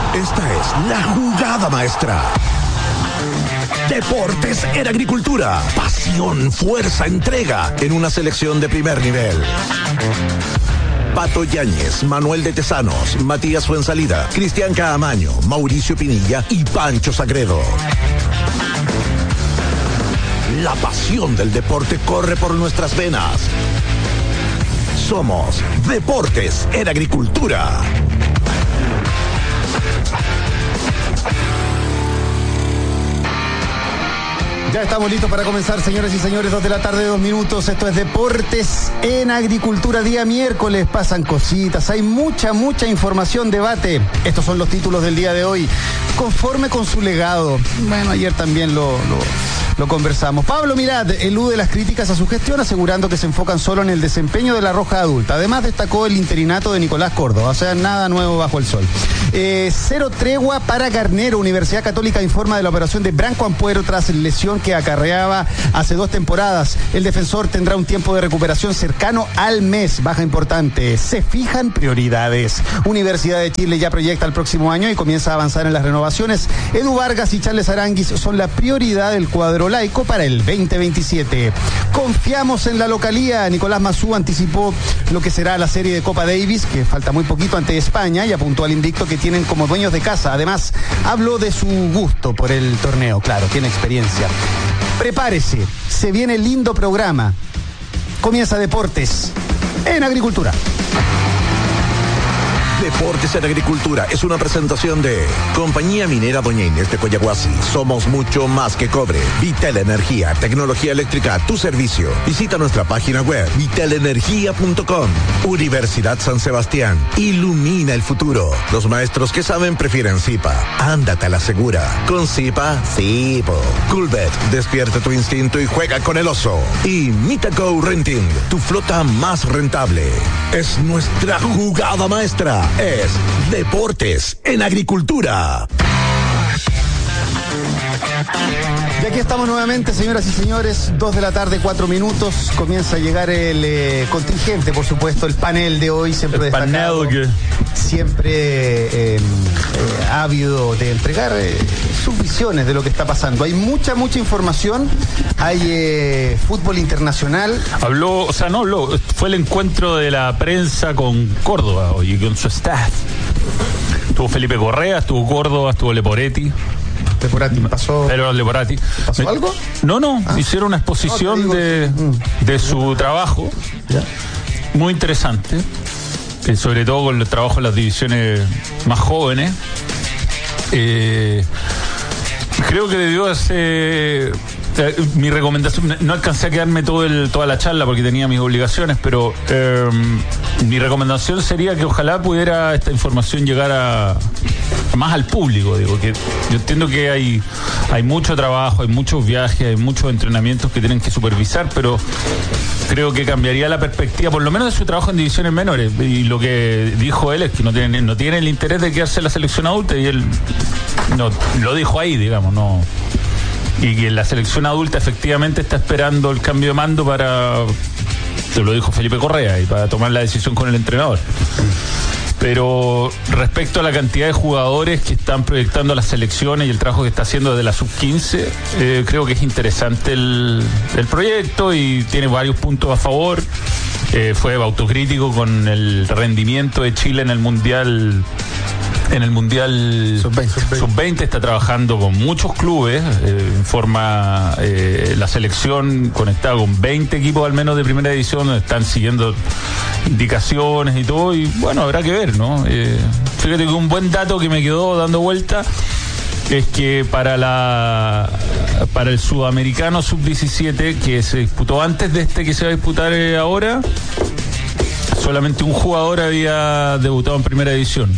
Esta es la jugada maestra. Deportes en Agricultura. Pasión, fuerza, entrega en una selección de primer nivel. Pato Yáñez, Manuel de Tesanos, Matías Fuensalida, Cristian Caamaño, Mauricio Pinilla y Pancho Sagredo. La pasión del deporte corre por nuestras venas. Somos Deportes en Agricultura. Ya estamos listos para comenzar, señoras y señores, 2 de la tarde, 2 minutos. Esto es Deportes en Agricultura, día miércoles. Pasan cositas, hay mucha información, debate. Estos son los títulos del día de hoy. Conforme con su legado. Bueno, ayer también lo conversamos. Pablo Mirat elude las críticas a su gestión, asegurando que se enfocan solo en el desempeño de la Roja Adulta. Además, destacó el interinato de Nicolás Córdoba, o sea, nada nuevo bajo el sol. Cero tregua para Garnero. Universidad Católica informa de la operación de Branco Ampuero tras lesión que acarreaba hace 2 temporadas. El defensor tendrá un tiempo de recuperación cercano al mes. Baja importante. Se fijan prioridades. Universidad de Chile ya proyecta el próximo año y comienza a avanzar en las renovaciones. Edu Vargas y Charles Aranguis son la prioridad del cuadro laico para el 2027. Confiamos en la localía. Nicolás Mazú anticipó lo que será la serie de Copa Davis, que falta muy poquito ante España, y apuntó al invicto que tienen como dueños de casa. Además, habló de su gusto por el torneo. Claro, tiene experiencia. Prepárese, se viene lindo programa. Comienza Deportes en Agricultura. Deportes en Agricultura es una presentación de Compañía Minera Doña Inés de Coyahuasi. Somos mucho más que cobre. Vitel Energía, tecnología eléctrica a tu servicio. Visita nuestra página web vitelenergia.com. Universidad San Sebastián. Ilumina el futuro. Los maestros que saben prefieren Zipa. Ándate a la segura. Con Zipa, sí, po. Coolbet, despierta tu instinto y juega con el oso. Y Mitaco Renting, tu flota más rentable. Es nuestra jugada maestra. Es Deportes en Agricultura. Y aquí estamos nuevamente, señoras y señores, 2 de la tarde, 4 minutos. Comienza a llegar el contingente, por supuesto, el panel de hoy, siempre destacado, siempre ávido de entregar sus visiones de lo que está pasando. Hay mucha información, hay fútbol internacional. Fue el encuentro de la prensa con Córdoba hoy, con su staff. Estuvo Felipe Correa, estuvo Córdoba, estuvo Leporati. ¿Pasó algo? No, hicieron una exposición de su trabajo. ¿Ya? Muy interesante, sobre todo con el trabajo en las divisiones más jóvenes. Creo que debió ser mi recomendación. No alcancé a quedarme toda la charla porque tenía mis obligaciones, pero mi recomendación sería que ojalá pudiera esta información llegar más al público. Digo, que yo entiendo que hay mucho trabajo, hay muchos viajes, hay muchos entrenamientos que tienen que supervisar, pero creo que cambiaría la perspectiva, por lo menos de su trabajo en divisiones menores. Y lo que dijo él es que no tiene el interés de quedarse en la selección adulta, y él no lo dijo ahí, digamos, no. Y que la selección adulta efectivamente está esperando el cambio de mando se lo dijo Felipe Correa, y para tomar la decisión con el entrenador. Pero respecto a la cantidad de jugadores que están proyectando las selecciones y el trabajo que está haciendo desde la sub-15, creo que es interesante el proyecto y tiene varios puntos a favor. Fue autocrítico con el rendimiento de Chile en el Mundial Sub-20. Está trabajando con muchos clubes, informa la selección conectada con 20 equipos al menos de primera división, donde están siguiendo indicaciones y todo, y bueno, habrá que ver, ¿no? Fíjate que un buen dato que me quedó dando vuelta es que para el sudamericano sub-17 que se disputó antes de este que se va a disputar ahora, solamente un jugador había debutado en primera división.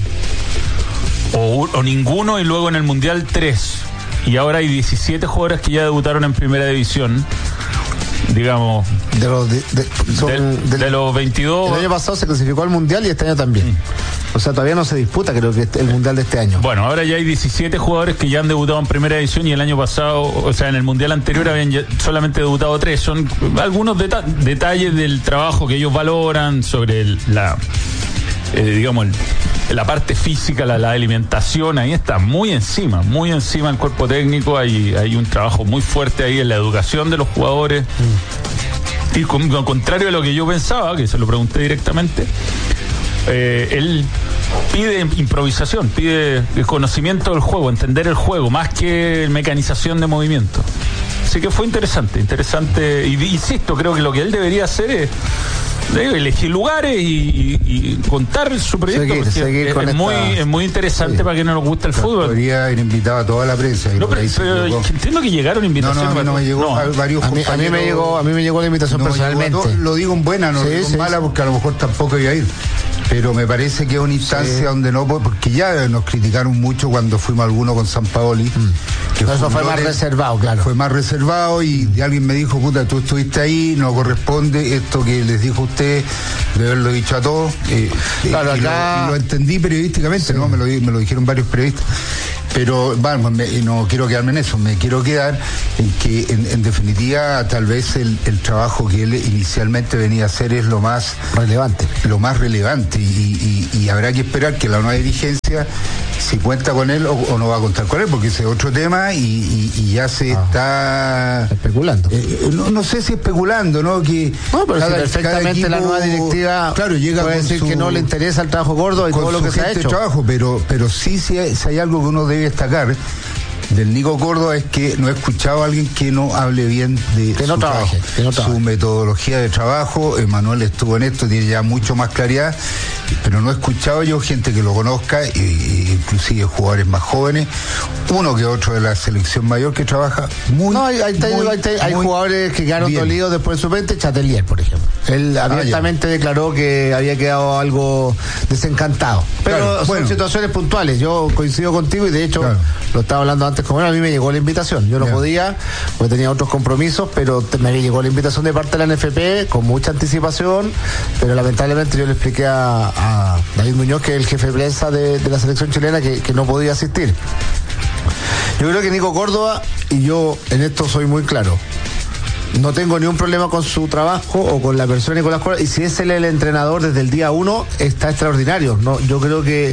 O ninguno, y luego en el Mundial 3. Y ahora hay 17 jugadores que ya debutaron en primera división. Digamos, de los 22. El año pasado se clasificó al Mundial y este año también. O sea, todavía no se disputa, creo que el Mundial de este año. Bueno, ahora ya hay 17 jugadores que ya han debutado en primera división, y el año pasado, o sea, en el Mundial anterior habían solamente debutado 3. Son algunos detalles del trabajo que ellos valoran sobre digamos, la parte física, la alimentación, ahí está muy encima el cuerpo técnico. Hay un trabajo muy fuerte ahí en la educación de los jugadores. Y con contrario a lo que yo pensaba, que se lo pregunté directamente, él pide improvisación, pide el conocimiento del juego, entender el juego, más que mecanización de movimiento. Así que fue interesante. Y insisto, creo que lo que él debería hacer es elegir lugares y contar su proyecto. Seguir con es muy interesante para quien no nos gusta el fútbol. Podría haber invitado a toda la prensa. No, pero entiendo que llegaron invitaciones. No me llegó a varios compañeros. A mí me llegó la invitación personalmente. Lo digo en buena, no en mala, porque a lo mejor tampoco iba a ir. Pero me parece que es una instancia donde no puede, porque ya nos criticaron mucho cuando fuimos algunos con San Paoli. Que eso fue más reservado, claro. Fue más reservado y alguien me dijo, puta, tú estuviste ahí, no corresponde esto que les dijo a usted, de haberlo dicho a todos. Claro, acá... lo entendí periodísticamente, ¿no? Me lo dijeron varios periodistas. Pero bueno, no quiero quedarme en eso, me quiero quedar en que en definitiva tal vez el trabajo que él inicialmente venía a hacer es lo más relevante y habrá que esperar que la nueva dirigencia si cuenta con él o no va a contar con él, porque ese es otro tema y ya se está especulando. No sé si especulando, ¿no? Que pero si perfectamente la nueva directiva llega puede decir que no le interesa el trabajo gordo y todo lo que se ha hecho. Trabajo, pero sí, si hay algo que uno debe destacar del Nico Córdoba es que no he escuchado a alguien que no hable bien de su trabajo, su metodología de trabajo. Manuel estuvo en esto, tiene ya mucho más claridad, pero no he escuchado yo gente que lo conozca, inclusive jugadores más jóvenes, uno que otro de la selección mayor que trabaja muy hay jugadores que quedaron dolidos después de su 20, Chatelier, por ejemplo. Él abiertamente declaró que había quedado algo desencantado. Pero son situaciones puntuales. Yo coincido contigo y de hecho lo estaba hablando antes con él, a mí me llegó la invitación. Yo no podía, porque tenía otros compromisos, pero me llegó la invitación de parte de la NFP con mucha anticipación, pero lamentablemente yo le expliqué a David Muñoz, que es el jefe de prensa de la selección chilena, que no podía asistir. Yo creo que Nico Córdoba, y yo en esto soy muy claro, no tengo ningún problema con su trabajo o con la persona y con las cosas, y si es él el entrenador desde el día 1, está extraordinario. Yo creo que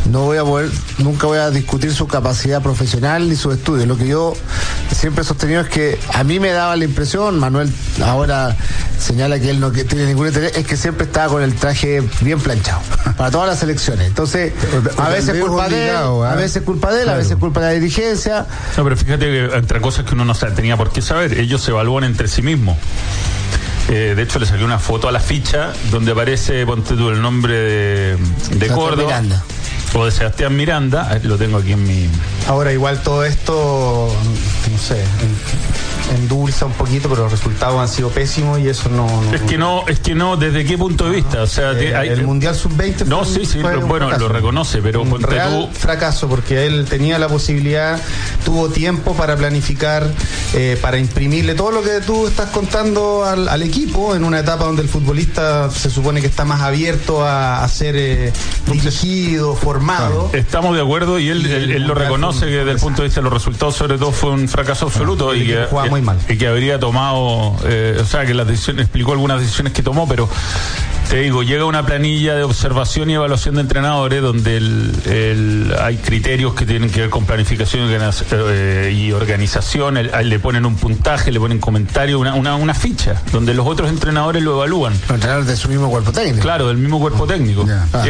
nunca voy a discutir su capacidad profesional ni su estudio. Lo que yo siempre he sostenido es que a mí me daba la impresión, Manuel ahora señala que él no tiene ningún interés, es que siempre estaba con el traje bien planchado para todas las elecciones. Entonces, a veces culpa de él, a veces culpa de él, a veces culpa de la dirigencia. No, pero fíjate que entre cosas que uno no tenía por qué saber, ellos se evalúan entre sí mismos. De hecho, le saqué una foto a la ficha donde aparece, ponte tú, el nombre de Córdoba o de Sebastián Miranda. Lo tengo aquí en mi... Ahora, igual todo esto, no sé, endulza un poquito, pero los resultados han sido pésimos y eso no... Es que no, ¿desde qué punto de vista? O sea, el Mundial Sub-20 lo reconoce, pero un real fracaso, porque él tenía la posibilidad, tuvo tiempo para planificar, para imprimirle todo lo que tú estás contando al equipo, en una etapa donde el futbolista se supone que está más abierto a ser dirigido, formado. Estamos de acuerdo y él lo reconoce, que desde el punto de vista de los resultados sobre todo fue un fracaso absoluto y que juega muy mal. Y que habría tomado, o sea, que las decisiones, explicó algunas decisiones que tomó, pero te digo, llega una planilla de observación y evaluación de entrenadores donde hay criterios que tienen que ver con planificación y organización. Le ponen un puntaje, le ponen comentarios, una ficha donde los otros entrenadores lo evalúan. Los entrenadores de su mismo cuerpo técnico. Claro, del mismo cuerpo técnico.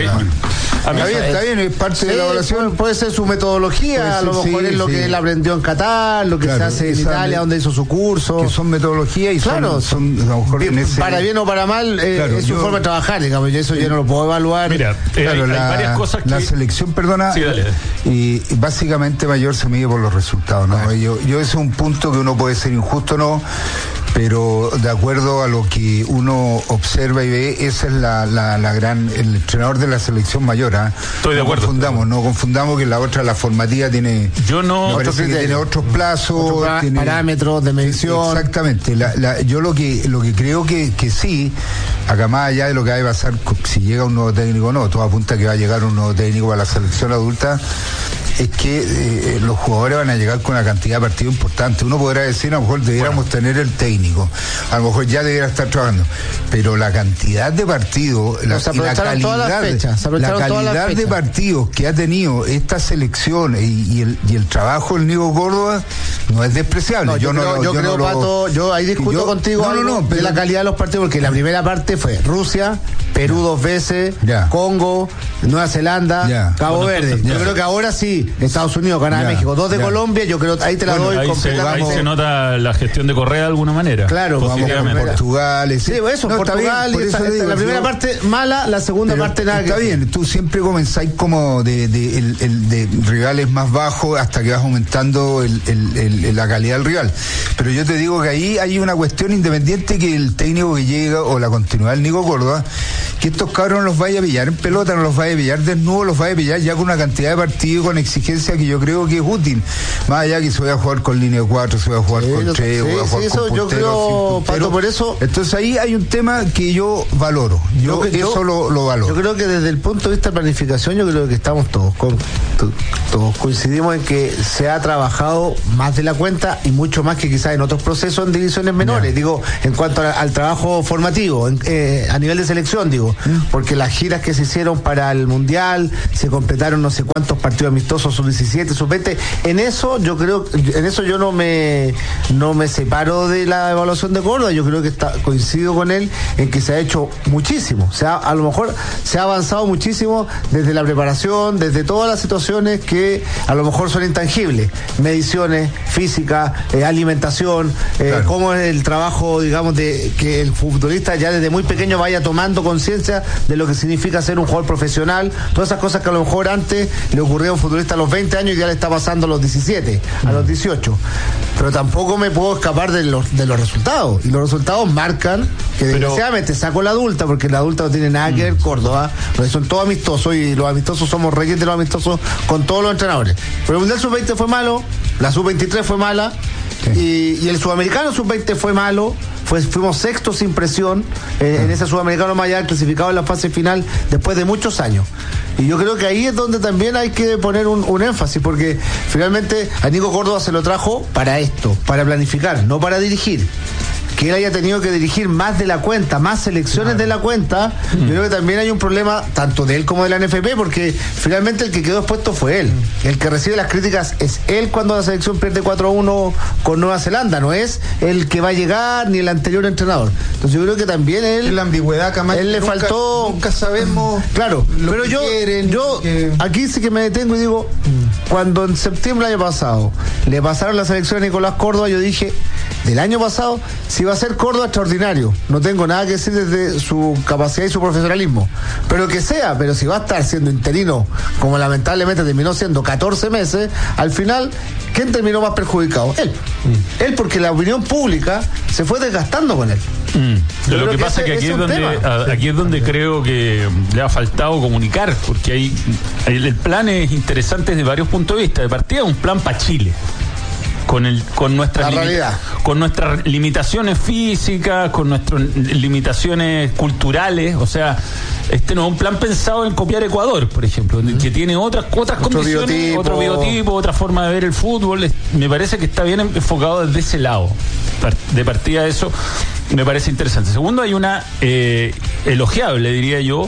Está bien, es parte de la evaluación. Puede ser su metodología, a lo mejor es lo que él aprendió en Qatar, lo que se hace en Italia, donde hizo su curso. Que son metodologías y son a lo mejor para bien o para mal, es su forma de trabajar, digamos, y eso yo no lo puedo evaluar. Mira, hay varias cosas que... La selección, perdona, sí, dale. Y básicamente mayor se mide por los resultados, ¿no? Yo ese es un punto que uno puede ser injusto, ¿no? Pero de acuerdo a lo que uno observa y ve, esa es el entrenador de la selección mayor. Estoy de acuerdo. No confundamos que la formativa tiene... tiene otros plazos, tiene parámetros de medición. Exactamente. Yo lo que creo que sí, acá más allá de lo que va a pasar si llega un nuevo técnico o no, todo apunta que va a llegar un nuevo técnico para la selección adulta. es que los jugadores van a llegar con una cantidad de partidos importante. Uno podrá decir, a lo mejor debiéramos tener el técnico, a lo mejor ya debiera estar trabajando, pero la cantidad de partidos y la calidad de partidos que ha tenido esta selección y el trabajo del Nico Córdoba no es despreciable. Yo creo, Pato, yo ahí discuto contigo de la calidad de los partidos, porque la primera parte fue Rusia, Perú 2 veces, Congo, Nueva Zelanda, Cabo Verde. Yo creo que ahora sí, Estados Unidos, Canadá, México, 2 de Colombia, yo creo, ahí te la doy completamente. Ahí se nota la gestión de Correa de alguna manera. Claro, vamos con Portugal. Sí, eso, Portugal, la primera parte mala, la segunda parte nada. Está bien, tú siempre comenzáis como de rivales más bajos hasta que vas aumentando la calidad del rival. Pero yo te digo que ahí hay una cuestión independiente, que el técnico que llega o la continuidad del Nico Córdoba, que estos cabros no los vaya a pillar en pelota, no los vaya a pillar desnudos, los vaya a pillar ya con una cantidad de partidos, con exigencia que yo creo que es útil. Más allá que se vaya a jugar con línea de 4, se va a jugar con 3, voy a jugar con yo creo, Pato, por eso. Entonces ahí hay un tema que yo valoro. Yo lo valoro. Yo creo que desde el punto de vista de planificación, yo creo que estamos todos coincidimos en que se ha trabajado más de la cuenta y mucho más que quizás en otros procesos en divisiones menores. Digo, en cuanto al trabajo formativo, a nivel de selección, digo, porque las giras que se hicieron para el Mundial, se completaron no sé cuántos partidos amistosos, sub-17, sub-20, en eso yo no me separo de la evaluación de Córdoba. Yo creo que coincido con él en que se ha hecho muchísimo, a lo mejor se ha avanzado muchísimo desde la preparación, desde todas las situaciones que a lo mejor son intangibles, mediciones, física, alimentación, cómo es el trabajo, digamos, de que el futbolista ya desde muy pequeño vaya tomando conciencia de lo que significa ser un jugador profesional, todas esas cosas que a lo mejor antes le ocurría a un futbolista a los 20 años y ya le está pasando a los 17, a los 18. Pero tampoco me puedo escapar de los resultados, y los resultados marcan que desgraciadamente saco la adulta, porque la adulta no tiene nada que ver Córdoba, porque son todos amistosos y los amistosos somos reyes de los amistosos con todos los entrenadores. Pero el Mundial Sub-20 fue malo, la Sub-23 fue mala, y el Sudamericano Sub-20 fue malo. Fuimos sextos sin presión en ese Sudamericano más allá, clasificado en la fase final después de muchos años. Y yo creo que ahí es donde también hay que poner un énfasis, porque finalmente a Nico Córdoba se lo trajo para esto, para planificar, no para dirigir. Que él haya tenido que dirigir más de la cuenta, más selecciones de la cuenta, yo creo que también hay un problema tanto de él como de la NFP, porque finalmente el que quedó expuesto fue él. El que recibe las críticas es él cuando la selección pierde 4-1 con Nueva Zelanda, no es el que va a llegar ni el anterior entrenador. Entonces yo creo que también él, la ambigüedad, Camacho, él le faltó, nunca sabemos. Claro, pero yo aquí sí que me detengo y digo, cuando en septiembre del año pasado le pasaron la selección a Nicolás Córdoba, yo dije, del año pasado, si va a ser Córdoba, extraordinario. No tengo nada que decir desde su capacidad y su profesionalismo. Pero que sea, pero si va a estar siendo interino, como lamentablemente terminó siendo 14 meses, al final, ¿quién terminó más perjudicado? Él. Él, porque la opinión pública se fue desgastando con él. Lo que pasa es que aquí es donde creo que le ha faltado comunicar, porque el plan es interesante desde varios puntos de vista. De partida, un plan para Chile. Con nuestras limitaciones físicas, con nuestras limitaciones culturales, o sea, no es un plan pensado en copiar Ecuador, por ejemplo, que tiene otras condiciones, otro biotipo, otra forma de ver el fútbol. Me parece que está bien enfocado desde ese lado. De partida, eso me parece interesante. Segundo, hay una elogiable, diría yo,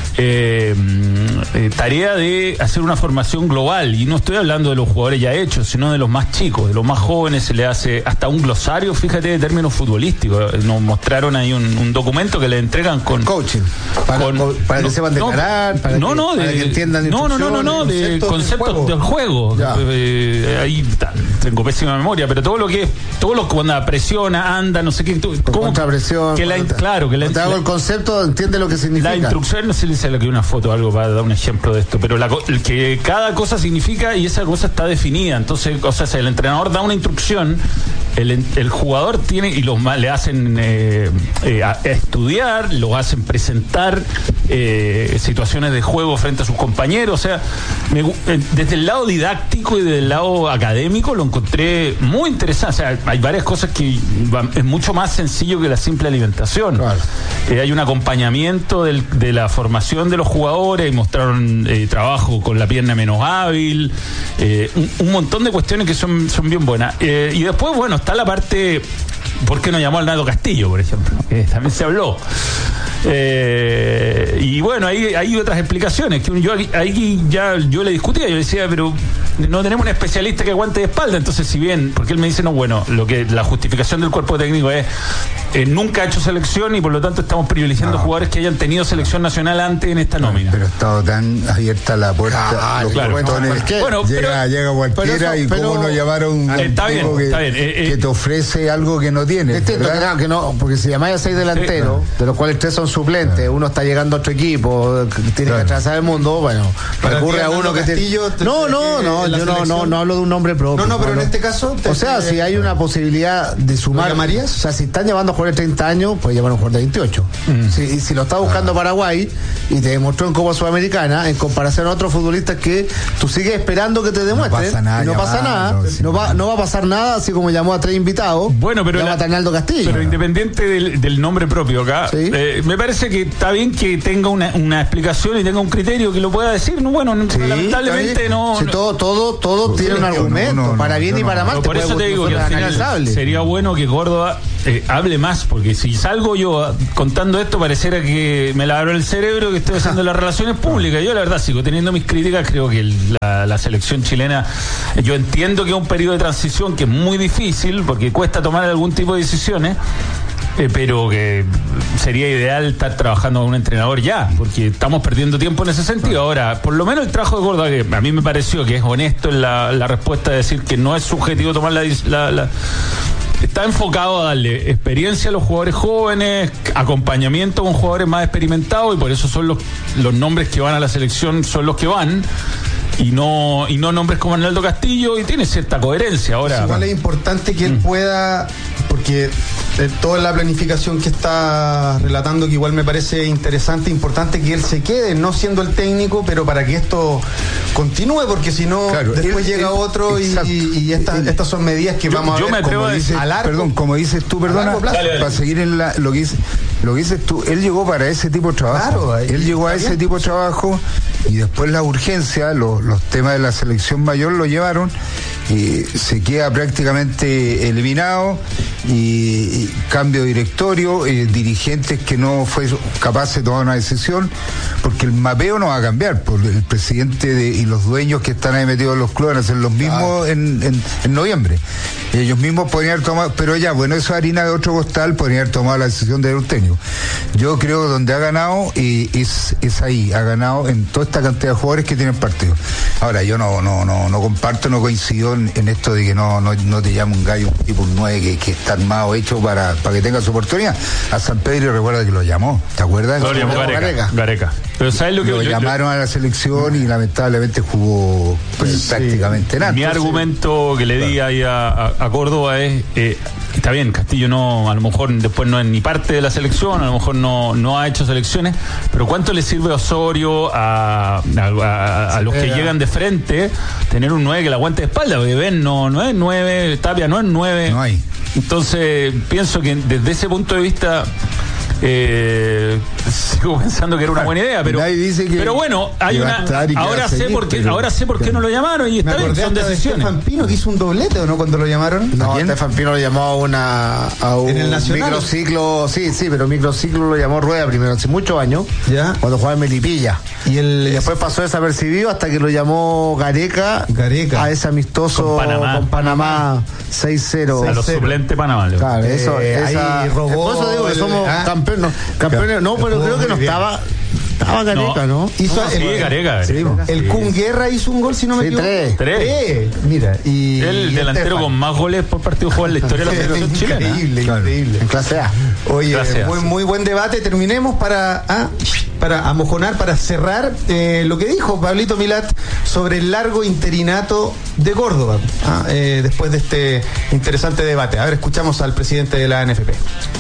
tarea de hacer una formación global, y no estoy hablando de los jugadores ya hechos, sino de los más chicos, de los más jóvenes. Se le hace hasta un glosario, fíjate, de términos futbolísticos. Nos mostraron ahí un documento que le entregan con coaching para que sepan declarar, para que entiendan de conceptos del juego. Ahí tengo pésima memoria, pero todo lo que cuando presiona, anda, no sé qué, contrapresión, el concepto, entiende lo que significa. La instrucción, no sé si le que una foto o algo para dar un ejemplo de esto, pero que cada cosa significa, y esa cosa está definida. Entonces, el entrenador da una instrucción el jugador tiene, y le hacen estudiar, lo hacen presentar situaciones de juego frente a sus compañeros. O sea, desde el lado didáctico y desde el lado académico lo encontré muy interesante. O sea, hay varias cosas que es mucho más sencillo que la simple alimentación. Claro. Hay un acompañamiento de la formación de los jugadores, y mostraron trabajo con la pierna menos hábil, un montón de cuestiones que son bien buenas. Y después, bueno, está la parte, ¿por qué no llamó al Naldo Castillo, por ejemplo? También se habló. Y bueno, hay otras explicaciones que yo le discutía, yo decía, pero no tenemos un especialista que aguante de espalda. Entonces, si bien, porque él me dice, no, bueno, la justificación del cuerpo técnico es nunca ha hecho selección y por lo tanto estamos privilegiando jugadores que hayan tenido selección nacional antes en esta nómina. Pero ha estado tan abierta la puerta, claro. Bueno, llega cualquiera, y cómo no llamaron a un tipo que te ofrece algo que no tiene. Que no, porque si llamáis a 6 delanteros, de los cuales 3 son suplentes, uno está llegando a otro equipo, tiene que atrasar el mundo, bueno, recurre a uno que Castillo, No, yo no hablo de un nombre propio. No, pero en este caso... O sea, si hay una posibilidad de sumar... ¿Lo llamarías? O sea, si están llamando a jugadores de 30 años, puede llamar a un jugador de 28. Si lo está buscando Paraguay y te demostró en Copa Sudamericana, en comparación a otros futbolistas que tú sigues esperando que te demuestren, no pasa nada. No va a pasar nada, así como llamó a 3 invitados. Bueno, pero llama a Naldo Castillo. Pero independiente del nombre propio acá, ¿sí? Me parece que está bien que tenga una explicación y tenga un criterio que lo pueda decir. No, bueno, sí, lamentablemente no. Sí, todo tiene un argumento, para bien y para mal. Por eso te digo que al final sería bueno que Córdoba hable más, porque si salgo yo contando esto, pareciera que me lavaron el cerebro, que estoy haciendo las relaciones públicas. Yo la verdad sigo teniendo mis críticas. Creo que la selección chilena, yo entiendo que es un periodo de transición que es muy difícil porque cuesta tomar algún tipo de decisiones, pero que sería ideal estar trabajando con un entrenador ya, porque estamos perdiendo tiempo en ese sentido. Ahora, por lo menos el trabajo de Córdoba, que a mí me pareció que es honesto en la respuesta de decir que no es subjetivo tomar está enfocado a darle experiencia a los jugadores jóvenes, acompañamiento con jugadores más experimentados, y por eso son los nombres que van a la selección, son los que van, y no nombres como Naldo Castillo, y tiene cierta coherencia. Ahora, pues igual es importante que él pueda, porque toda la planificación que está relatando, que igual me parece interesante, importante que él se quede, no siendo el técnico, pero para que esto continúe, porque si no, después llega otro y estas son medidas que vamos a ver. Yo me atrevo a decir, como dices tú, para seguir en lo que dices tú, él llegó para ese tipo de trabajo. Claro, él llegó a ese tipo de trabajo, y después la urgencia, los temas de la selección mayor lo llevaron, y se queda prácticamente eliminado, y cambio de directorio, dirigentes que no fue capaz de tomar una decisión, porque el mapeo no va a cambiar, porque el presidente y los dueños que están ahí metidos en los clubes van a ser los mismos en noviembre. Ellos mismos podrían haber tomado, pero ya, bueno, eso es harina de otro costal, podrían haber tomado la decisión de un técnico. Yo creo que donde ha ganado es ahí, ha ganado en toda esta cantidad de jugadores que tienen partido. Ahora, yo no comparto, no coincido en esto de que no te llame un gallo, un tipo 9 que está armado, hecho para que tenga su oportunidad. A San Pedro, recuerda que lo llamó, ¿te acuerdas? Lo llamó Gareca. Pero ¿sabes lo que lo llamaron a la selección y lamentablemente jugó prácticamente nada. Mi argumento que le di ahí a Córdoba es, está bien, Castillo a lo mejor después no es ni parte de la selección, a lo mejor no ha hecho selecciones, pero ¿cuánto le sirve a Osorio, a los que llegan de frente, tener un 9 que la aguante de espalda? Porque Ben no es 9, Tapia no es 9. No hay. Entonces, pienso que desde ese punto de vista sigo pensando que era una buena idea, pero bueno, ahora sé por qué no lo llamaron, y está bien, son decisiones. Estefan Pino, que hizo un doblete, ¿o no? Cuando lo llamaron. No, Estefan Pino lo llamó a un microciclo, sí, pero microciclo lo llamó Rueda primero, hace muchos años, ¿ya? Cuando jugaba en Melipilla. Y después pasó desapercibido hasta que lo llamó Gareca. A ese amistoso con Panamá 6-0. A los suplentes Panamá. Claro, ahí robó. Por eso digo que somos campeones, no, pero creo que no estaba Gareca, ¿no? Gareca. Sí, el Kun Guerra hizo un gol, si no me equivoco. 3. Mira, y el delantero con más goles por partido jugado en la historia de la selección chilena. Increíble. En clase A. Oye, muy buen debate. Terminemos para para amojonar, para cerrar lo que dijo Pablito Milat sobre el largo interinato de Córdoba, después de este interesante debate. A ver, escuchamos al presidente de la ANFP.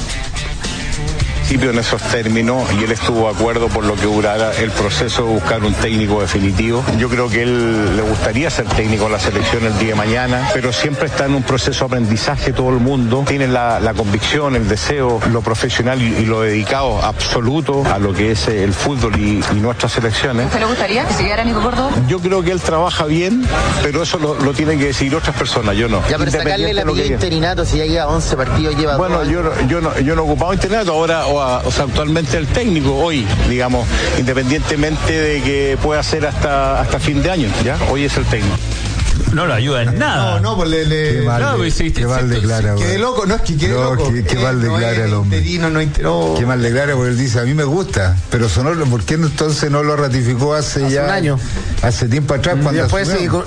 En esos términos, y él estuvo de acuerdo por lo que durara el proceso de buscar un técnico definitivo. Yo creo que él le gustaría ser técnico de la selección el día de mañana, pero siempre está en un proceso de aprendizaje. Todo el mundo tiene la convicción, el deseo, lo profesional y lo dedicado absoluto a lo que es el fútbol y nuestras selecciones. ¿Usted le gustaría que se quedara Nico Córdoba? Yo creo que él trabaja bien, pero eso lo tienen que decidir otras personas, yo no. Ya, pero sacarle la medida interinato, si ya lleva 11 partidos, lleva... Bueno, yo no he ocupado interinato, ahora... O sea, actualmente el técnico hoy, digamos, independientemente de que pueda ser hasta fin de año, ¿ya? Hoy es el técnico. No lo ayuda en nada. No, pues Qué mal declara, quede loco, no es que quede loco. Qué mal declara el hombre. Qué mal declara, porque él dice, a mí me gusta, pero Sonoro, ¿por qué entonces no lo ratificó hace ya un año? Hace tiempo atrás, cuando después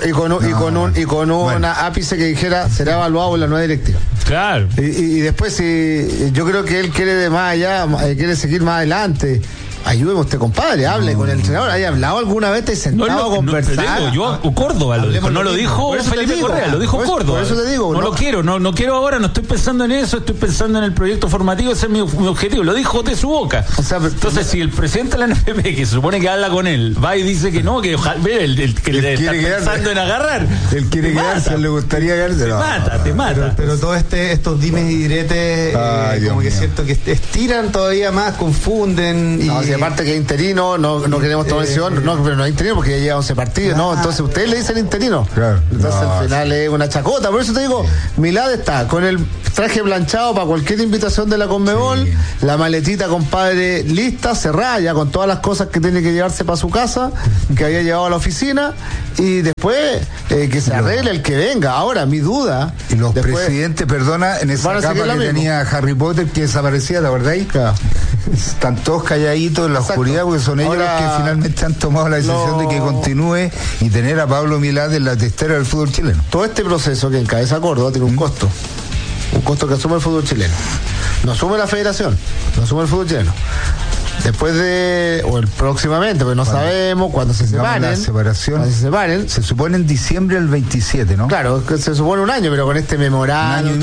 con un ápice que dijera será evaluado en la nueva directiva. Claro. Y después yo creo que él quiere de más allá, quiere seguir más adelante. Ayúdeme usted, compadre, hable con el entrenador. ¿Haya hablado alguna vez? ¿Te he sentado a conversar? No, yo Córdoba lo dijo, no lo dijo Felipe Correa, lo dijo Córdoba. Por eso te digo. No lo quiero, no quiero ahora, no estoy pensando en eso, estoy pensando en el proyecto formativo, ese es mi objetivo, lo dijo de su boca. O sea, entonces, si el presidente de la NFP, que se supone que habla con él, va y dice que no, que ojalá, el que le está pensando en agarrar. Él quiere quedarse, le gustaría quedarse. Te mata. Pero todos estos dimes y diretes, como que es cierto que estiran todavía más, confunden. No, si aparte que es interino, no queremos tomar decisión, pero no es interino porque ya lleva 11 partidos, no, entonces usted le dice el interino. Claro. Entonces al final es una chacota, por eso te digo, Milad está con el traje planchado para cualquier invitación de la Conmebol, la maletita, compadre, lista, cerrada, ya con todas las cosas que tiene que llevarse para su casa, que había llevado a la oficina, y después que se arregle el que venga. Ahora, mi duda... Y los presidentes, perdona, en esa capa que tenía Harry Potter que desaparecía, ¿la verdad? Claro. Están todos calladitos en la oscuridad porque son ellos los que finalmente han tomado la decisión de que continúe y tener a Pablo Milad en la testera del fútbol chileno. Todo este proceso que encabeza Córdoba tiene un costo que asume el fútbol chileno, no asume la federación, no asume el fútbol chileno. Después próximamente, porque no sabemos cuándo se separen. La separación. Cuando se separen. Se supone en diciembre del 27, ¿no? Claro, que se supone un año, pero con este memorándum,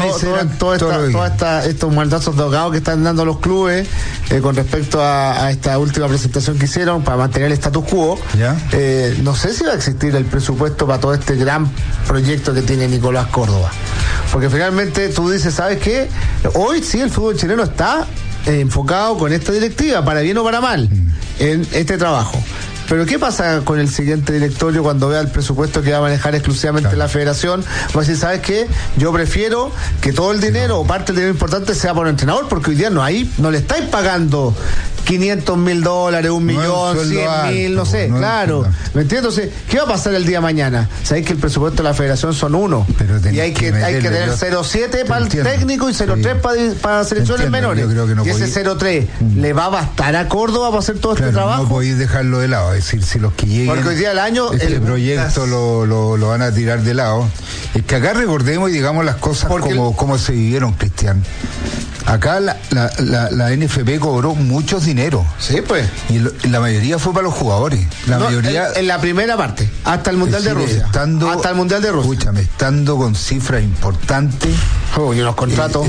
estos mandazos de abogados que están dando los clubes con respecto a esta última presentación que hicieron para mantener el status quo. ¿Ya? No sé si va a existir el presupuesto para todo este gran proyecto que tiene Nicolás Córdoba. Porque finalmente tú dices, ¿sabes qué? Hoy sí el fútbol chileno está enfocado con esta directiva, para bien o para mal, en este trabajo. Pero ¿qué pasa con el siguiente directorio cuando vea el presupuesto que va a manejar exclusivamente la federación? Va a decir, ¿sabes qué? Yo prefiero que todo el dinero o parte del dinero importante sea por el entrenador, porque hoy día no le estáis pagando $500,000, $1,000,000, $100,000, no sé, claro. ¿Me entiendes? Entonces, ¿qué va a pasar el día de mañana? Sabéis que el presupuesto de la federación son 1. Y hay que tener 0,7 para el técnico y 0,3 para selecciones menores. Y ese 0,3 ¿le va a bastar a Córdoba para hacer todo este trabajo? No podéis dejarlo de lado. Es decir, si los que lleguen, porque hoy día del año este proyecto lo van a tirar de lado. Es que acá recordemos y digamos las cosas como se vivieron, Cristian. Acá la NFP cobró muchos dinero. Sí, pues. Y la mayoría fue para los jugadores. Mayoría en la primera parte, hasta el Mundial de Rusia. Hasta el Mundial de Rusia. Escúchame, estando con cifras importantes. Y unos contratos.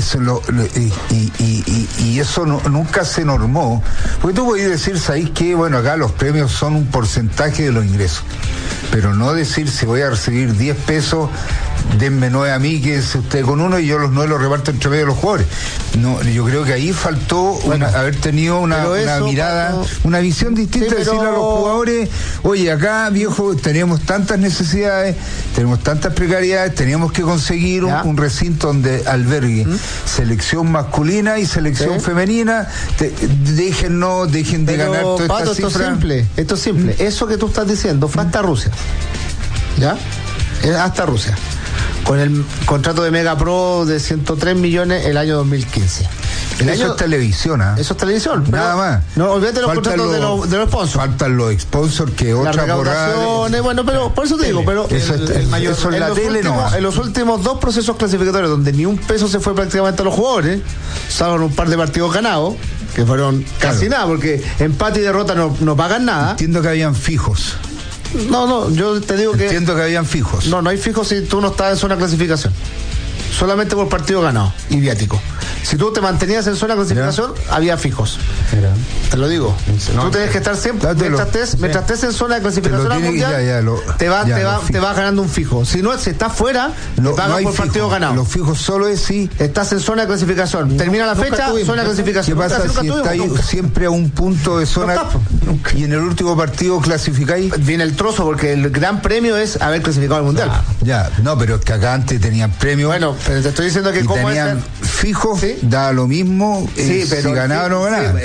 Y eso nunca se normó. Porque tú podías decir, ¿sabéis qué? Bueno, acá los premios son un porcentaje de los ingresos. Pero no decir, si voy a recibir 10 pesos, denme 9 a mí, quédese usted con uno y yo los 9 los reparto entre medio de los jugadores. No, yo creo que ahí faltó haber tenido una mirada, una visión distinta, decirle a los jugadores, oye, acá, viejo, teníamos tantas necesidades, tenemos tantas precariedades, teníamos que conseguir un recinto donde albergue selección masculina y selección femenina, dejen de ganar toda esta cifra. Esto es simple, eso que tú estás diciendo fue hasta Rusia, ¿ya? Hasta Rusia, con el contrato de Mega Pro de 103 millones el año 2015. Eso es televisión, ¿eh? Eso es televisión. Nada más. No olvídate los contratos de los sponsors. Faltan los sponsors que otra borrada. Bueno, pero por eso te digo, pero eso en la tele no. En los últimos 2 procesos clasificatorios donde ni un peso se fue prácticamente a los jugadores, salvo un par de partidos ganados, que fueron casi nada, porque empate y derrota no pagan nada. Entiendo que habían fijos. No, yo te digo que... Entiendo que habían fijos. No hay fijos si tú no estás en zona de clasificación. Solamente por partido ganado y viático. Si tú te mantenías en zona de clasificación, había fijos. Te lo digo. Tú tienes que estar siempre, mientras estés en zona de clasificación al mundial, te vas ganando un fijo. Si estás fuera, te pagan por partido ganado. Los fijos solo es si estás en zona de clasificación. Termina la fecha, zona de clasificación. ¿Qué pasa si estás siempre a un punto de zona y en el último partido clasificáis? Viene el trozo, porque el gran premio es haber clasificado al mundial. Pero es que acá antes tenían premio. Bueno, pero te estoy diciendo que como tenían fijos, ¿sí? Da lo mismo pero si ganaba o no ganaba.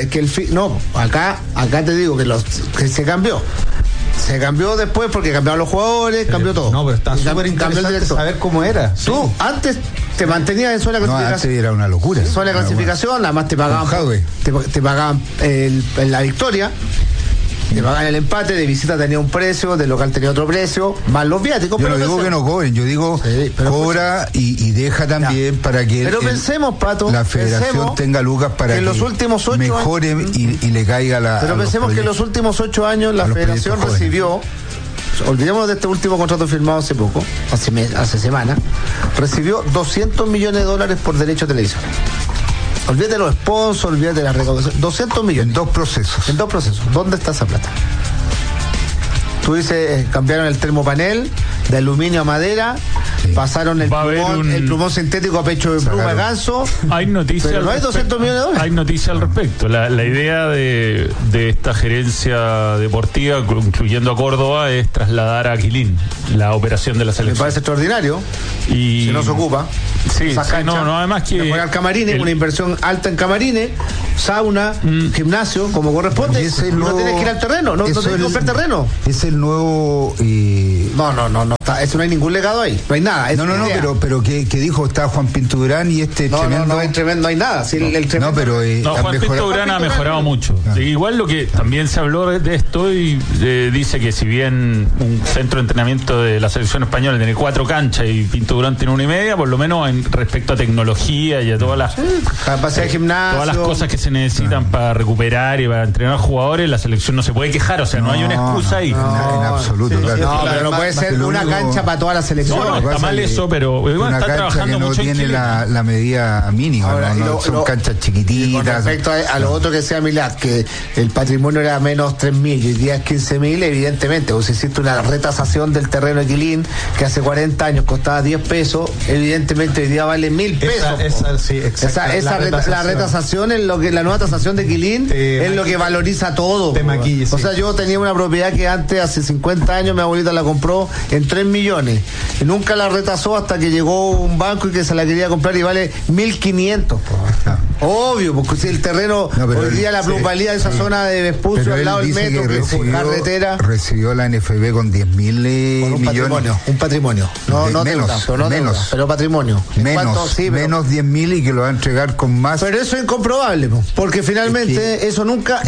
Acá te digo que se cambió. Se cambió después porque cambiaron los jugadores, cambió todo. No, pero está súper interesante saber cómo era. Tú antes te mantenías en zona de clasificación. Antes era una locura. Zona de clasificación, además te pagaban la victoria. Te pagan el empate, de visita tenía un precio, de local tenía otro precio, más los viáticos. Yo no digo que no cobren, yo digo cobra y deja también para que pensemos, Pato, la federación tenga lucas para que en los últimos 8 mejore y le caiga la... Pero pensemos que en los últimos 8 años la federación recibió, olvidemos de este último contrato firmado hace poco, hace semana, recibió $200 millones por derecho de televisión. Olvídate de los sponsors, olvídate de las recaudaciones. 200 millones. En dos procesos. ¿Dónde está esa plata? Tú dices, cambiaron el termopanel de aluminio a madera, pasaron el plumón sintético a pecho de pluma de ganso. Hay noticias. Pero no hay 200 millones de dólares. Hay noticias al respecto. La idea de esta gerencia deportiva, incluyendo a Córdoba, es trasladar a Quilín la operación de la selección. Me parece extraordinario. Y si no se ocupa. Sí, además que mejorar camarines, una inversión alta en camarines, sauna, gimnasio, como corresponde. No tienes que ir al terreno, no tienes que comprar terreno. Es el nuevo. No está, eso no hay ningún legado ahí, no hay nada. Pero que dijo, está Juan Pinto Durán y tremendo. No hay tremendo, no hay nada. Sí, Juan Pinto Durán ha mejorado mucho. Igual lo que también se habló de esto y dice que si bien un centro de entrenamiento de la selección española tiene 4 canchas y Pinto Durán tiene 1,5, por lo menos respecto a tecnología y a todas las capacidad de gimnasio, todas las cosas que se necesitan para recuperar y para entrenar jugadores, la selección no se puede quejar, o sea, no hay una excusa ahí. En absoluto. Pero no puede ser una cancha para toda la selección. No, está mal eso, pero igual está trabajando que no mucho tiene la medida mínima. Ahora, son canchas chiquititas. Con respecto a lo otro que decía Milad, que el patrimonio era menos 3.000 y hoy día es 15.000, evidentemente, o si hiciste una retasación del terreno de Quilín que hace 40 años costaba 10 pesos, evidentemente hoy día vale 1.000 pesos. La retasación es lo que la nueva tasación de Quilín es lo que valoriza todo. O sea, yo tenía una propiedad que antes, hace 50 años, mi abuelita la compró en 3 millones y nunca la retasó hasta que llegó un banco y que se la quería comprar y vale 1.500. Obvio, porque si el terreno hoy día la plusvalía de esa zona de Vespucio al lado del metro, que es carretera, recibió la NFB con 10.000 millones. Un patrimonio. Pero patrimonio. Menos 10.000 y que lo va a entregar con más. Pero eso es incomprobable, porque finalmente eso nunca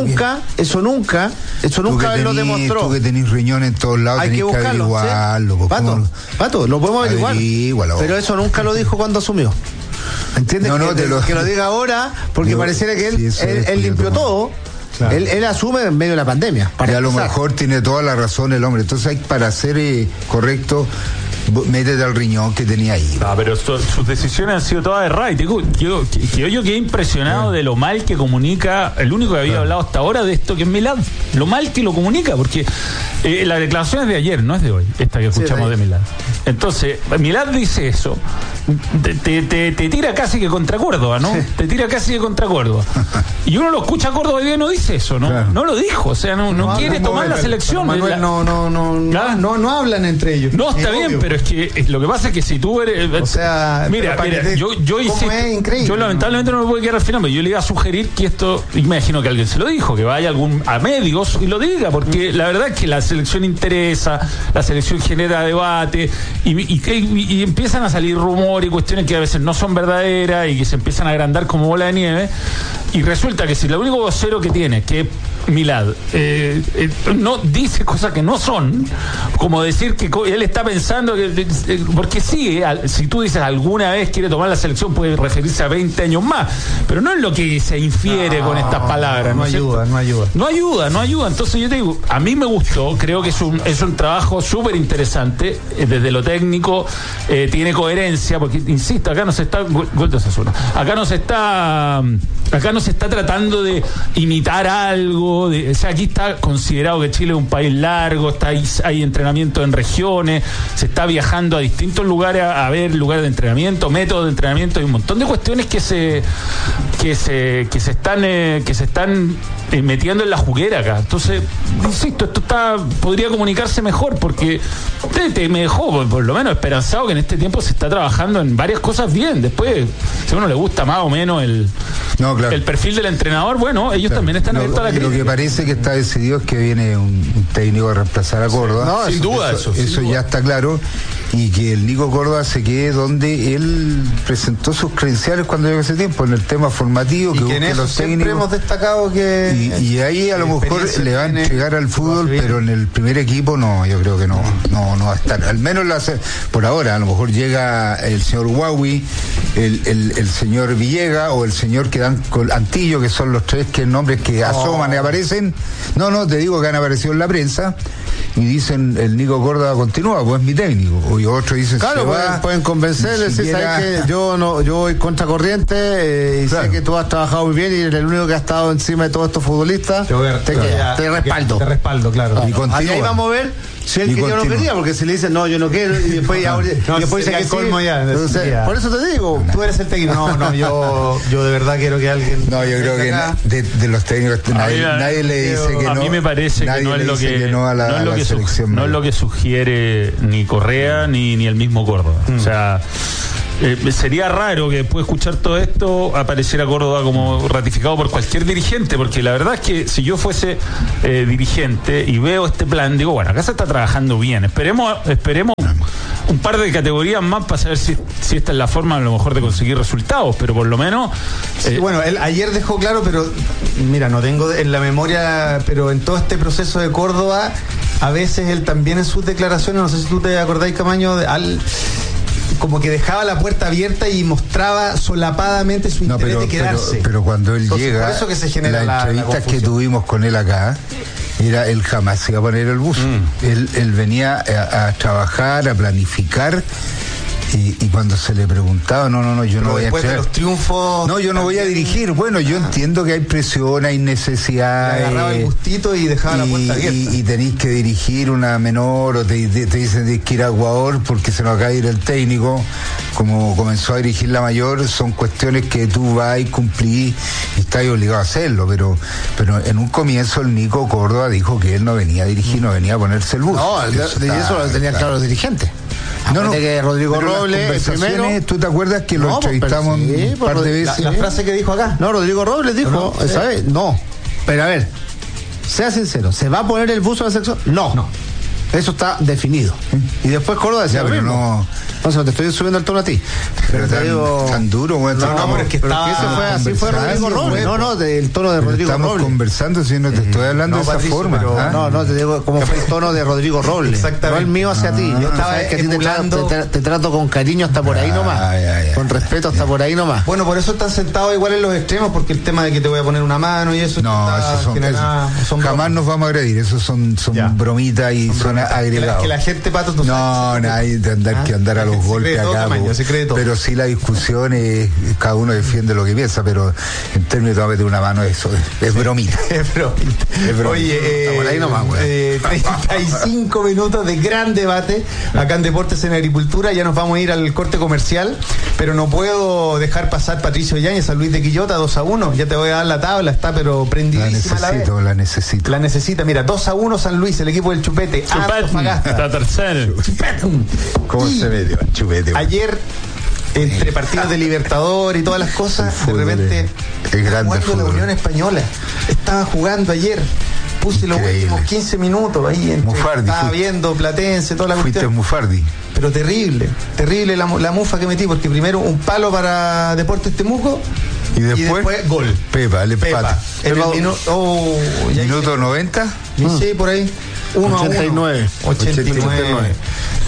lo demostró. Tú que tenés riñones en todos lados, tenés que averiguarlo. Pato, lo podemos averiguar. Pero eso nunca lo dijo cuando asumió. ¿Entiendes? Que lo diga ahora, porque pareciera que él limpió todo. Claro. Él asume en medio de la pandemia. Y a lo mejor tiene toda la razón el hombre. Entonces, para ser correcto, métete al riñón que tenía ahí. Pero sus decisiones han sido todas de right. Yo quedé impresionado de lo mal que comunica, el único que había hablado hasta ahora de esto, que es Milad. Lo mal que lo comunica, porque la declaración es de ayer, no es de hoy, esta que escuchamos de Milad. Entonces, Milad dice eso, te tira casi que contra Córdoba, ¿no? Te tira casi que contra Córdoba. Y uno lo escucha a Córdoba y no dice eso, ¿no? Claro. No lo dijo, o sea, no quiere tomar la selección. Manuel, no hablan entre ellos. No, está bien, pero es que lo que pasa es que si tú eres... O sea, mira, yo lamentablemente no me puedo quedar al final, pero yo le iba a sugerir que esto, imagino que alguien se lo dijo, que vaya a medios y lo diga, porque la verdad es que la selección interesa, la selección genera debate y empiezan a salir rumores y cuestiones que a veces no son verdaderas y que se empiezan a agrandar como bola de nieve. Y resulta que si lo único vocero que tiene, que es Milad, no dice cosas que no son, como decir que él está pensando que, porque sí, si tú dices alguna vez quiere tomar la selección, puede referirse a 20 años más, pero no es lo que se infiere con estas palabras. No ayuda. No ayuda. Entonces yo te digo, a mí me gustó, creo que es un trabajo súper interesante, desde lo técnico, tiene coherencia, porque insisto, acá no se está acá no se está tratando de imitar algo, o sea, aquí está considerado que Chile es un país largo, hay entrenamiento en regiones, se está viajando a distintos lugares a ver lugares de entrenamiento, métodos de entrenamiento, hay un montón de cuestiones que se están metiendo en la juguera acá. Entonces, insisto, esto podría comunicarse mejor, porque me dejó por lo menos esperanzado que en este tiempo se está trabajando en varias cosas bien. Después, si a uno le gusta más o menos el perfil del entrenador, bueno, ellos también están abiertos a la crítica. Lo que parece que está decidido es que viene un técnico a reemplazar a Córdoba. Sin duda. Eso ya está claro. Y que el Nico Córdoba se quede donde él presentó sus credenciales cuando llegó ese tiempo, en el tema formativo, que en eso los siempre técnicos hemos destacado que y ahí a lo mejor le va a entregar al fútbol, pero en el primer equipo no, yo creo que no va a estar, al menos por ahora. A lo mejor llega el señor Huawei, el señor Villega o el señor que dan Antillo, que son los tres nombres que asoman y aparecen. No, te digo que han aparecido en la prensa y dicen el Nico Córdoba continúa, pues es mi técnico. Y otros dicen, claro, pueden convencer, decir, ¿sabes que yo voy contracorriente y sé que tú has trabajado muy bien y eres el único que ha estado encima de todos estos futbolistas, te respaldo. Te respaldo, claro. Y ahí vamos a ver si él quería o no quería, porque si le dicen no, yo no quiero, y después dice que colmo ya. Entonces, por eso te digo, tú eres el técnico. No, yo de verdad quiero que alguien. No, yo creo que de los técnicos nadie le dice que no. A mí me parece que no es lo que no es lo que sugiere ni Correa ni el mismo Córdoba. O sea, sería raro que después de escuchar todo esto apareciera Córdoba como ratificado por cualquier dirigente, porque la verdad es que si yo fuese dirigente y veo este plan, digo, bueno, acá se está trabajando bien, esperemos un par de categorías más para saber si esta es la forma a lo mejor de conseguir resultados, pero por lo menos bueno, él ayer dejó claro, pero mira, no tengo en la memoria, pero en todo este proceso de Córdoba, a veces él también en sus declaraciones, no sé si tú te acordáis, Camaño, como que dejaba la puerta abierta y mostraba solapadamente su interés de quedarse. Pero cuando él llega, por eso que se genera las entrevistas que tuvimos con él acá, él jamás se iba a poner el buzo. Él venía a trabajar, a planificar. Y cuando se le preguntaba, yo no voy a hacer los triunfos. No, yo no voy a dirigir. Bueno, yo entiendo que hay presión, hay necesidad. Agarraba el gustito y dejaba la puerta abierta. Y tenéis que dirigir una menor, o te dicen que ir a Ecuador porque se nos acaba de ir el técnico. Como comenzó a dirigir la mayor, son cuestiones que tú vas y cumplís y estás obligado a hacerlo. Pero en un comienzo el Nico Córdoba dijo que él no venía a dirigir, no venía a ponerse el buzo. No, y eso lo tenían claro los dirigentes. Que Rodrigo Robles, el primero. ¿Tú te acuerdas que lo entrevistamos un par de veces? La frase que dijo acá. No, Rodrigo Robles dijo, ¿sabes? No. Pero a ver, sea sincero, ¿se va a poner el buzo de la sección? No. Eso está definido. Y después Córdoba decía, no te estoy subiendo el tono a ti. Pero te digo tan duro, güey. Pero es que así fue Rodrigo Robles. El tono de Rodrigo Robles. Estamos conversando, si no te estoy hablando de esa forma. No, te digo cómo fue el tono de Rodrigo Robles. Exactamente. No el mío hacia ti. Yo estaba que te trato con cariño hasta por ahí nomás. Con respeto hasta por ahí nomás. Bueno, por eso están sentados igual en los extremos, porque el tema de que te voy a poner una mano y eso. No, esos son jamás nos vamos a agredir. Esos son bromitas y son agregados. Que la gente, Pato, tú sabes. No, hay que andar a los golpes acá. Pero sí la discusión es, cada uno defiende lo que piensa, pero en términos de meter una mano, eso es bromita. Es bromita. Oye, por ahí nomás, 35 minutos de gran debate acá en Deportes en Agricultura. Ya nos vamos a ir al corte comercial, pero no puedo dejar pasar Patricio Yáñez a Luis de Quillota, 2-1. Ya te voy a dar la tabla, está pero prendidísima. La necesito. La necesita, mira, 2-1 San Luis, el equipo del Chupete. Está tercero. ¿Cómo se metió el Chupete? Ayer, entre partidos de Libertadores y todas las cosas, de repente estaba jugando la Unión Española. Estaba jugando ayer. Puse los últimos 15 minutos ahí. Estaba viendo Platense, toda la cuestión. Fuiste Mufardi. Pero terrible la mufa que metí, porque primero un palo para Deportes Temuco Y después gol. Pepa, el empate. Minuto 90. Sí, por ahí. 89. 89.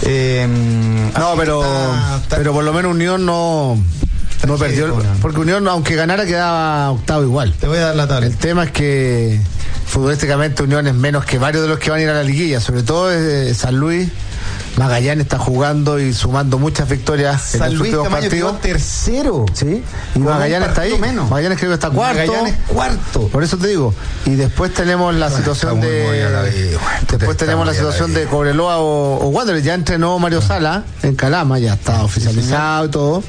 No, pero por lo menos Unión no perdió. Porque Unión, aunque ganara, quedaba octavo igual. Te voy a dar la tabla. El tema es que futbolísticamente Unión es menos que varios de los que van a ir a la liguilla, sobre todo San Luis. Magallanes está jugando y sumando muchas victorias en los últimos partidos. Tercero. Sí. Y Magallanes está ahí. Menos. Magallanes creo que está cuarto. Magallanes cuarto. Por eso te digo. Y después tenemos la situación de. Después tenemos la situación de Cobreloa o Wanderers. Ya entrenó Mario Sala en Calama, ya está oficializado y todo.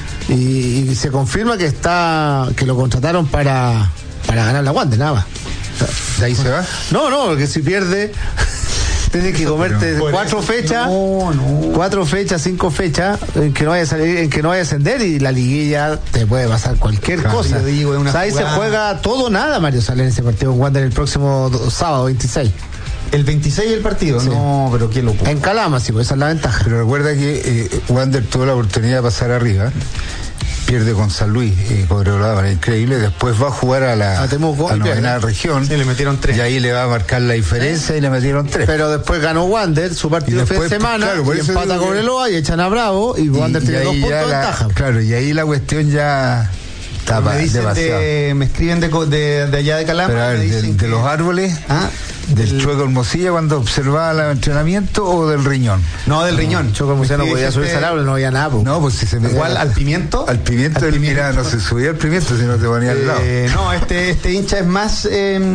Y se confirma que lo contrataron para ganar la Wanderers, nada más. ¿De ahí se va? No, porque si pierde. Tienes que comerte 4 fechas, 4 fechas, 5 fechas en que no vaya a salir, en que no vaya a ascender, y la liguilla te puede pasar cualquier cosa. Ahí se juega todo nada, Mario Sala, en ese partido con Wander el próximo sábado 26. El 26 el partido, sí. No, pero qué locura. En Calama, sí, pues esa es la ventaja. Pero recuerda que Wander tuvo la oportunidad de pasar arriba. Pierde con San Luis, Cobreloa, increíble. Después va a jugar a la novena región. Sí, le metieron 3. Y ahí le va a marcar la diferencia y le metieron 3. Pero después ganó Wander su partido de fin de semana, y empata a Cobreloa y echan a Bravo, y Wander tiene 2 puntos de ventaja. Claro, y ahí la cuestión ya está demasiado. Me escriben de allá de Calama. Pero de los árboles. ¿Del Chueco Hermosilla cuando observaba el entrenamiento o del Riñón? No, del Riñón. Chueco Hermosilla no podía subirse al árbol, no había nada. No, pues si se me... Igual al Pimiento. Al Pimiento, mira, no se subía al Pimiento, sino te ponía al lado. No, este hincha es más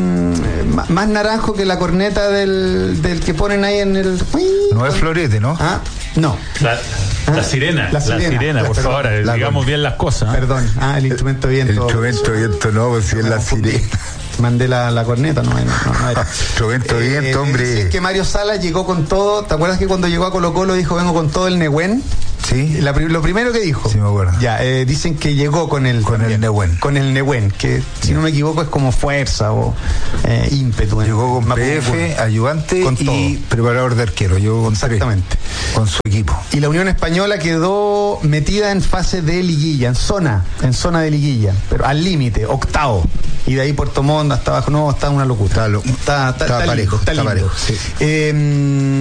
naranjo que la corneta del que ponen ahí en el... No es Florete, ¿no? No. La sirena, por favor, digamos bien las cosas. Perdón, el instrumento de viento. El instrumento de viento no, pues si es la sirena. Mandé la corneta, no era. Instrumento de viento, hombre. Dicen que Mario Salas llegó con todo. ¿Te acuerdas que cuando llegó a Colo-Colo dijo vengo con todo el Nehuen? Sí. Lo primero que dijo. Sí, me acuerdo. Ya, dicen que llegó con el Nehuen. Con el Nehuen, que si no me equivoco es como fuerza o ímpetu. Llegó con PF, ayudante y preparador de arquero. Llegó con exactamente. Con su equipo. Y la Unión Española quedó metida en fase de liguilla, en zona de liguilla, pero al límite, octavo. Y de ahí Puerto Montt hasta abajo, no, está una locura. Está parejo. Sí.